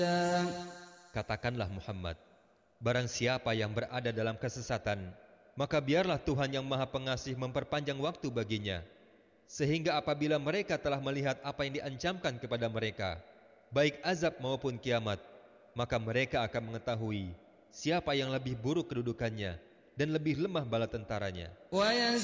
Katakanlah Muhammad, barang siapa yang berada dalam kesesatan, maka biarlah Tuhan yang Maha Pengasih memperpanjang waktu baginya, sehingga apabila mereka telah melihat apa yang diancamkan kepada mereka, baik azab maupun kiamat, maka mereka akan mengetahui siapa yang lebih buruk kedudukannya dan lebih lemah bala tentaranya.